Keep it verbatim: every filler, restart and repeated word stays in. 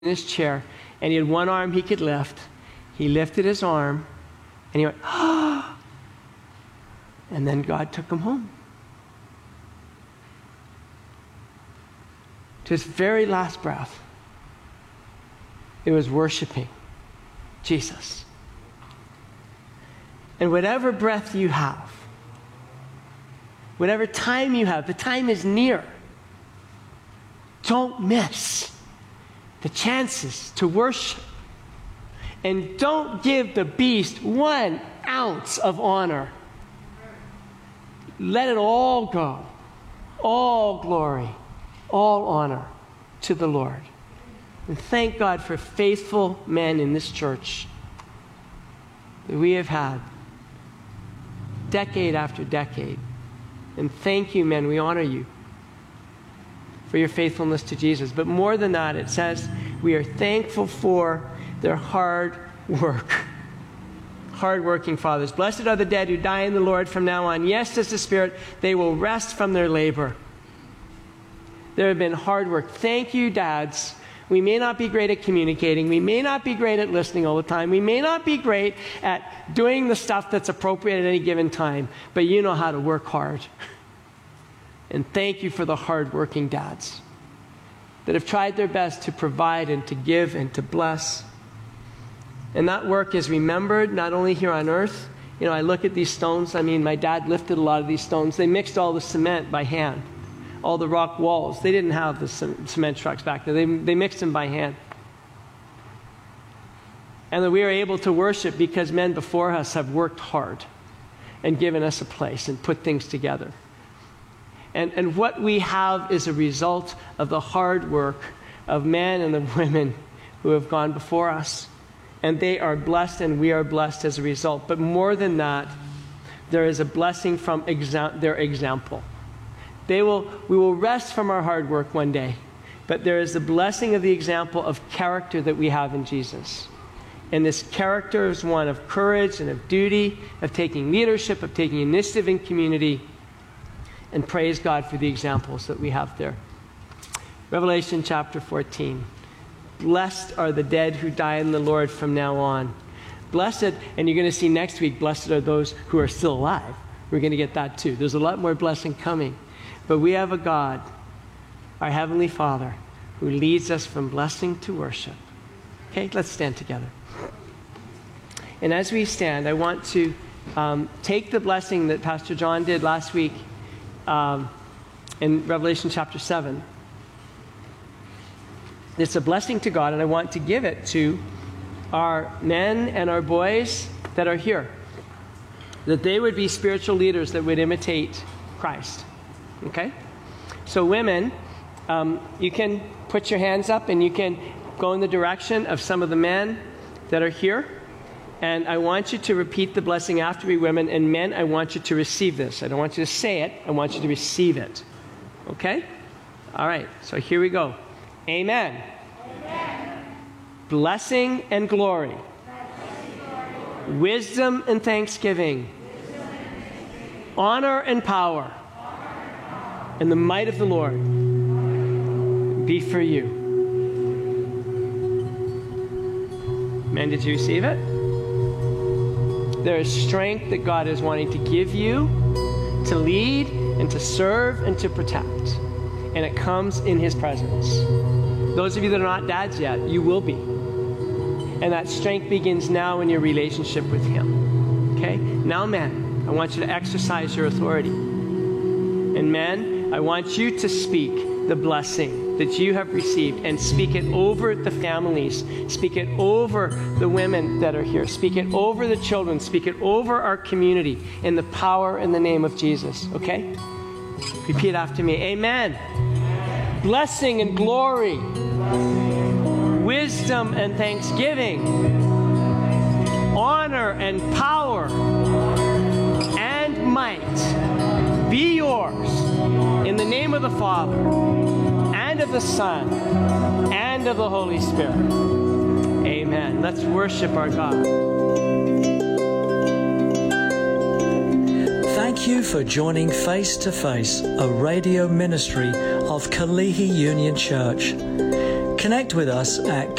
in his chair, and he had one arm he could lift. He lifted his arm, and he went, ah! And then God took him home. To his very last breath, it was worshiping Jesus. And whatever breath you have, whatever time you have, the time is near. Don't miss the chances to worship. And don't give the beast one ounce of honor. Let it all go. All glory, all honor to the Lord. And thank God for faithful men in this church that we have had decade after decade. And thank you, men. We honor you for your faithfulness to Jesus. But more than that, it says we are thankful for their hard work. Hard-working fathers. Blessed are the dead who die in the Lord from now on. Yes, says the Spirit, they will rest from their labor. There have been hard work. Thank you, dads. We may not be great at communicating. We may not be great at listening all the time. We may not be great at doing the stuff that's appropriate at any given time. But you know how to work hard. And thank you for the hard-working dads that have tried their best to provide and to give and to bless. And that work is remembered not only here on earth. You know, I look at these stones. I mean, my dad lifted a lot of these stones. They mixed all the cement by hand. All the rock walls. They didn't have the cement trucks back there. They, they mixed them by hand. And that we are able to worship because men before us have worked hard and given us a place and put things together. And, and what we have is a result of the hard work of men and the women who have gone before us. And they are blessed and we are blessed as a result. But more than that, there is a blessing from exa- their example. They will, we will rest from our hard work one day. But there is the blessing of the example of character that we have in Jesus. And this character is one of courage and of duty, of taking leadership, of taking initiative in community. And praise God for the examples that we have there. Revelation chapter fourteen. Blessed are the dead who die in the Lord from now on. Blessed, and you're going to see next week, blessed are those who are still alive. We're going to get that too. There's a lot more blessing coming. But we have a God, our Heavenly Father, who leads us from blessing to worship. Okay, let's stand together. And as we stand, I want to um, take the blessing that Pastor John did last week um, in Revelation chapter seven. It's a blessing to God, and I want to give it to our men and our boys that are here, that they would be spiritual leaders that would imitate Christ. Okay? So women, um, you can put your hands up and you can go in the direction of some of the men that are here. And I want you to repeat the blessing after me, women. And men, I want you to receive this. I don't want you to say it. I want you to receive it. Okay? All right. So here we go. Amen. Amen. Blessing and glory. Blessing, glory. Wisdom and thanksgiving. Wisdom and thanksgiving. Honor and power. And the might of the Lord be for you. Men, did you receive it? There is strength that God is wanting to give you to lead and to serve and to protect. And it comes in His presence. Those of you that are not dads yet, you will be. And that strength begins now in your relationship with Him. Okay? Now, men, I want you to exercise your authority. And men, I want you to speak the blessing that you have received and speak it over the families. Speak it over the women that are here. Speak it over the children. Speak it over our community in the power and the name of Jesus. Okay? Repeat after me. Amen. Amen. Blessing and glory. Blessing. Wisdom and thanksgiving. Honor and power and might be yours in the name of the Father and of the Son and of the Holy Spirit. Amen. Let's worship our God. Thank you for joining Face to Face, a radio ministry of Kalihi Union Church. connect with us at